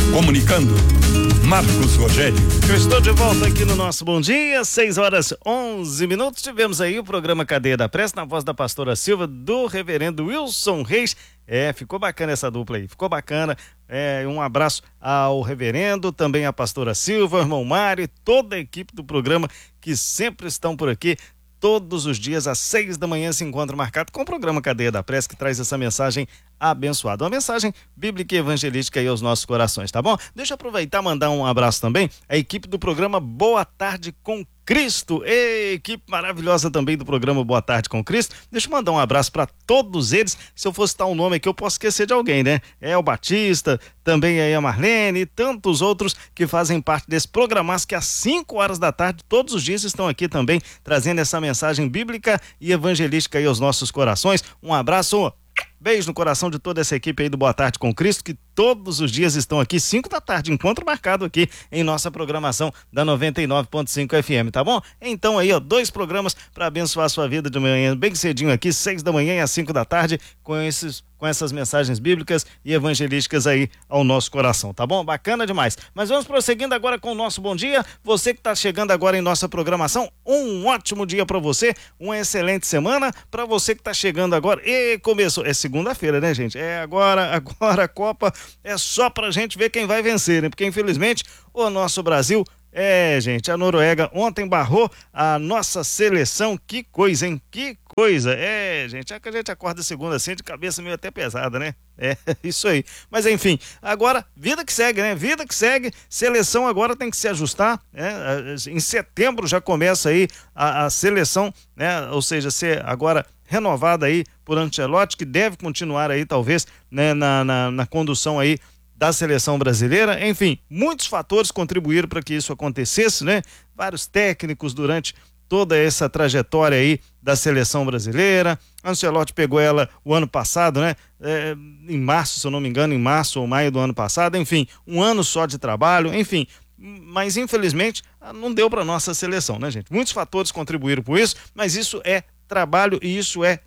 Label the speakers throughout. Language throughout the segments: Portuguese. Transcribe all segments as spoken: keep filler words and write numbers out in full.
Speaker 1: Comunicando, Marcos Rogério.
Speaker 2: Eu estou de volta aqui no nosso Bom Dia, seis horas onze minutos. Tivemos aí o programa Cadeia da Prece, na voz da pastora Silva, do reverendo Wilson Reis. É, ficou bacana essa dupla aí, ficou bacana. É, um abraço ao reverendo, também à pastora Silva, ao irmão Mário e toda a equipe do programa que sempre estão por aqui. Todos os dias, às seis da manhã, se encontra marcado com o programa Cadeia da Prece, que traz essa mensagem abençoada. Uma mensagem bíblica e evangelística aí aos nossos corações, tá bom? Deixa eu aproveitar e mandar um abraço também à equipe do programa Boa Tarde com Cristo. Ei, equipe maravilhosa também do programa Boa Tarde com Cristo. Deixa eu mandar um abraço para todos eles. Se eu fosse citar um nome aqui, eu posso esquecer de alguém, né? É o Batista, também aí a Marlene e tantos outros que fazem parte desse programaço que às cinco horas da tarde, todos os dias, estão aqui também trazendo essa mensagem bíblica e evangelística aí aos nossos corações. Um abraço, beijo no coração de toda essa equipe aí do Boa Tarde com Cristo, que todos os dias estão aqui, cinco da tarde, encontro marcado aqui em nossa programação da noventa e nove ponto cinco F M, tá bom? Então aí, ó, dois programas para abençoar a sua vida de manhã, bem cedinho aqui, seis da manhã e às cinco da tarde, com esses, com essas mensagens bíblicas e evangelísticas aí ao nosso coração, tá bom? Bacana demais. Mas vamos prosseguindo agora com o nosso bom dia. Você que está chegando agora em nossa programação, um ótimo dia para você, uma excelente semana para você que está chegando agora. E começou, é segunda-feira, né, gente? É agora, agora a Copa é só pra gente ver quem vai vencer, né? Porque infelizmente o nosso Brasil, é, gente, a Noruega ontem barrou a nossa seleção. Que coisa, hein? Que coisa. É, gente, é que a gente acorda segunda assim de cabeça meio até pesada, né? É, isso aí. Mas enfim, agora, vida que segue, né? Vida que segue, seleção agora tem que se ajustar, né? Em setembro já começa aí a, a seleção, né? Ou seja, ser agora renovada aí por Ancelotti, que deve continuar aí talvez, né, na, na, na condução aí da seleção brasileira. Enfim, muitos fatores contribuíram para que isso acontecesse, né? Vários técnicos durante toda essa trajetória aí da seleção brasileira. Ancelotti pegou ela o ano passado, né? É, em março, se eu não me engano, em março ou maio do ano passado. Enfim, um ano só de trabalho, enfim. Mas infelizmente não deu para nossa seleção, né, gente? Muitos fatores contribuíram por isso, mas isso é trabalho e isso é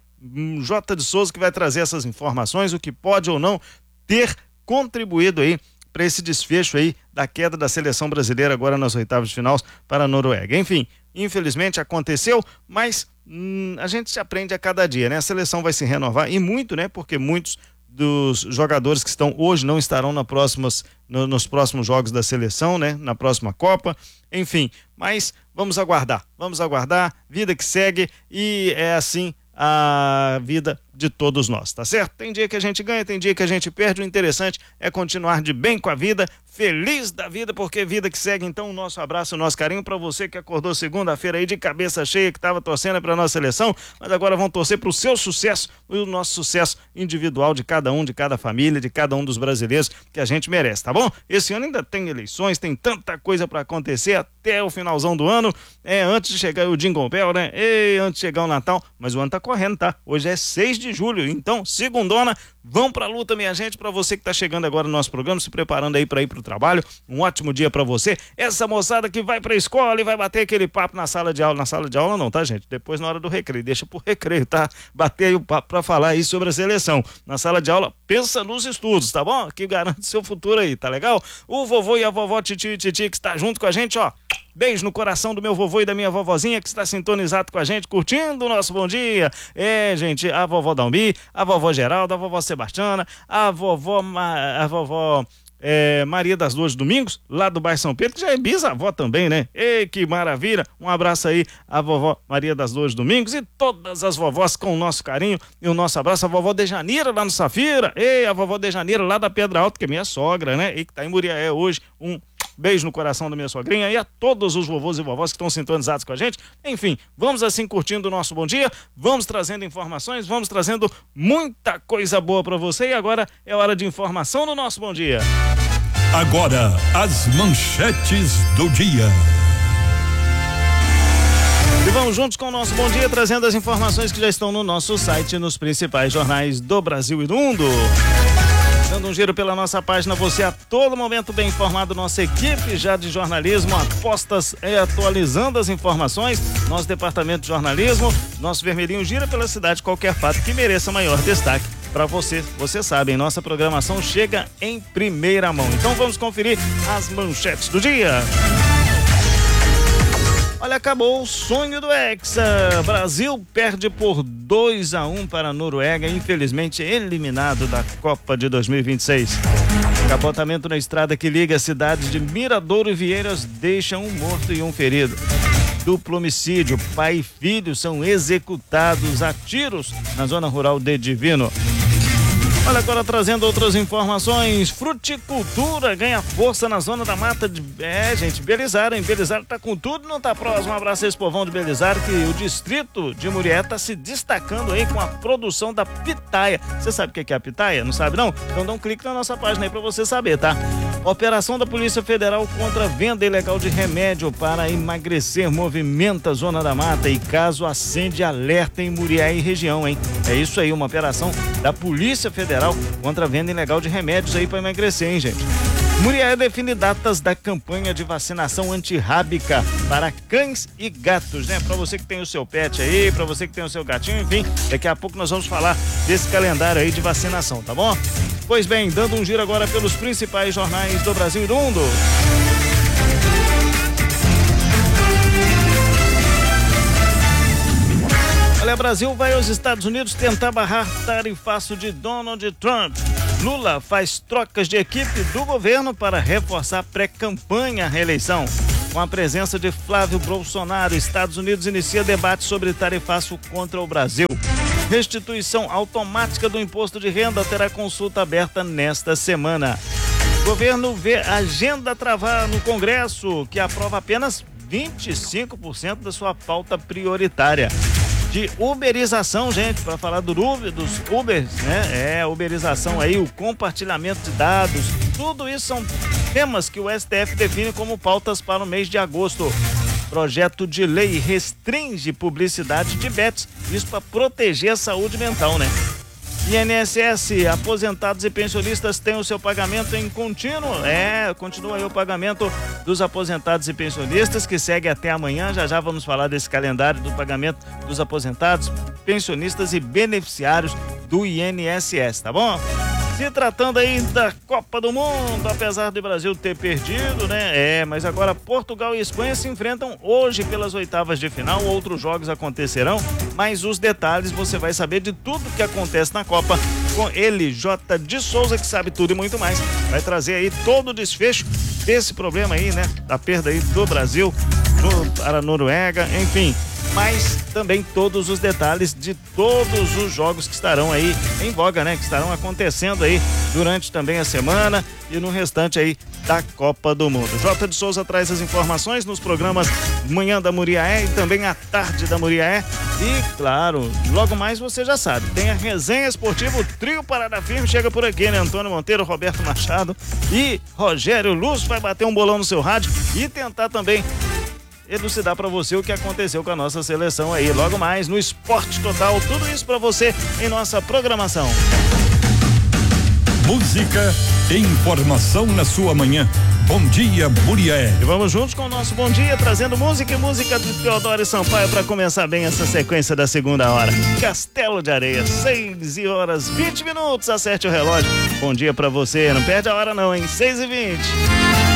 Speaker 2: J. de Souza que vai trazer essas informações, o que pode ou não ter contribuído aí para esse desfecho aí da queda da seleção brasileira agora nas oitavas de final para a Noruega. Enfim, infelizmente aconteceu, mas hum, a gente se aprende a cada dia, né? A seleção vai se renovar e muito, né? Porque muitos dos jogadores que estão hoje não estarão na próximas, no, nos próximos jogos da seleção, né? Na próxima Copa, enfim, mas vamos aguardar, vamos aguardar, vida que segue e é assim a vida de todos nós, tá certo? Tem dia que a gente ganha, tem dia que a gente perde, o interessante é continuar de bem com a vida, feliz da vida, porque vida que segue. Então o nosso abraço, o nosso carinho para você que acordou segunda-feira aí de cabeça cheia, que estava torcendo para nossa seleção, mas agora vão torcer para o seu sucesso e o nosso sucesso individual de cada um, de cada família, de cada um dos brasileiros que a gente merece, tá bom? Esse ano ainda tem eleições, tem tanta coisa para acontecer até o finalzão do ano, é, antes de chegar o Jingle Bell, né? E antes de chegar o Natal, mas o ano tá correndo, tá? Hoje é seis de julho, então, segundona, vão pra luta, minha gente. Pra você que tá chegando agora no nosso programa, se preparando aí pra ir pro trabalho, um ótimo dia pra você. Essa moçada que vai pra escola e vai bater aquele papo na sala de aula, na sala de aula não, tá, gente? Depois na hora do recreio, deixa pro recreio, tá? Bater aí o papo pra falar aí sobre a seleção. Na sala de aula, pensa nos estudos, tá bom? Que garante seu futuro aí, tá legal? O vovô e a vovó Titi e Titi que está junto com a gente, ó. Beijo no coração do meu vovô e da minha vovozinha que está sintonizado com a gente, curtindo o nosso bom dia. É, gente, a vovó Dalmi, a vovó Geralda, a vovó Sebastiana, a vovó, a vovó é, Maria das Dores Domingos, lá do bairro São Pedro, que já é bisavó também, né? Ei, que maravilha! Um abraço aí à vovó Maria das Dores Domingos e todas as vovós com o nosso carinho e o nosso abraço. A vovó Dejaneira lá no Safira, ei, a vovó Dejaneira lá da Pedra Alta, que é minha sogra, né? E que tá em Muriaé hoje, um beijo no coração da minha sogrinha e a todos os vovôs e vovós que estão sintonizados com a gente. Enfim, vamos assim curtindo o nosso bom dia, vamos trazendo informações, vamos trazendo muita coisa boa para você e agora é hora de informação no nosso bom dia.
Speaker 1: Agora, as manchetes do dia.
Speaker 2: E vamos juntos com o nosso bom dia, trazendo as informações que já estão no nosso site, nos principais jornais do Brasil e do mundo. Dando um giro pela nossa página, você a todo momento bem informado, nossa equipe já de jornalismo, apostas é atualizando as informações, nosso departamento de jornalismo, nosso vermelhinho gira pela cidade, qualquer fato que mereça maior destaque. para você. Você sabe, nossa programação chega em primeira mão. Então vamos conferir as manchetes do dia. Olha, acabou o sonho do Hexa. Brasil perde por dois a um para a Noruega, infelizmente eliminado da Copa de dois mil e vinte e seis. Capotamento na estrada que liga as cidades de Miradouro e Vieiras deixa um morto e um ferido. Duplo homicídio, pai e filho são executados a tiros na zona rural de Divino. Olha, agora trazendo outras informações, fruticultura ganha força na zona da mata de... É, gente, Belizar, hein? Belizar tá com tudo, não tá próximo. Um abraço a esse povão de Belizar, que o distrito de Murié tá se destacando aí com a produção da pitaia. Você sabe o que é a pitaia? Não sabe não? Então dá um clique na nossa página aí pra você saber, tá? Operação da Polícia Federal contra a venda ilegal de remédio para emagrecer movimenta a zona da mata e caso acende alerta em Murié e região, hein? É isso aí, uma operação da Polícia Federal contra a venda ilegal de remédios aí para emagrecer, hein, gente? Murié define datas da campanha de vacinação antirrábica para cães e gatos, né? Para você que tem o seu pet aí, para você que tem o seu gatinho, enfim, daqui a pouco nós vamos falar desse calendário aí de vacinação, tá bom? Pois bem, dando um giro agora pelos principais jornais do Brasil e do mundo. Olha, Brasil vai aos Estados Unidos tentar barrar tarifaço de Donald Trump. Lula faz trocas de equipe do governo para reforçar a pré-campanha à reeleição. Com a presença de Flávio Bolsonaro, Estados Unidos inicia debate sobre tarifaço contra o Brasil. Restituição automática do imposto de renda terá consulta aberta nesta semana. Governo vê agenda travar no Congresso, que aprova apenas vinte e cinco por cento da sua pauta prioritária. De uberização, gente, para falar do Uber, dos Ubers, né? É, uberização aí, o compartilhamento de dados, tudo isso são temas que o S T F define como pautas para o mês de agosto. Projeto de lei restringe publicidade de bets, isso para proteger a saúde mental, né? I N S S, aposentados e pensionistas têm o seu pagamento em contínuo. É, continua aí o pagamento dos aposentados e pensionistas, que segue até amanhã. Já já vamos falar desse calendário do pagamento dos aposentados, pensionistas e beneficiários do I N S S, tá bom? Se tratando aí da Copa do Mundo, apesar do Brasil ter perdido, né? É, mas agora Portugal e Espanha se enfrentam hoje pelas oitavas de final. Outros jogos acontecerão, mas os detalhes você vai saber de tudo que acontece na Copa com ele, J. de Souza, que sabe tudo e muito mais. Vai trazer aí todo o desfecho desse problema aí, né? Da perda aí do Brasil no, para a Noruega, enfim. Mas também todos os detalhes de todos os jogos que estarão aí em voga, né? Que estarão acontecendo aí durante também a semana e no restante aí da Copa do Mundo. J. de Souza traz as informações nos programas Manhã da Muriaé e também a Tarde da Muriaé. E, claro, logo mais você já sabe, tem a resenha esportiva, o trio Parada Firme chega por aqui, né? Antônio Monteiro, Roberto Machado e Rogério Luz vai bater um bolão no seu rádio e tentar também elucidar para você o que aconteceu com a nossa seleção aí. Logo mais no Esporte Total, tudo isso para você em nossa programação.
Speaker 1: Música e informação na sua manhã. Bom dia, Muriaé.
Speaker 2: E vamos juntos com o nosso Bom Dia, trazendo música e música de Teodoro Sampaio para começar bem essa sequência da segunda hora. Castelo de Areia, seis horas vinte minutos, acerte o relógio. Bom dia para você, não perde a hora não, hein? seis e vinte.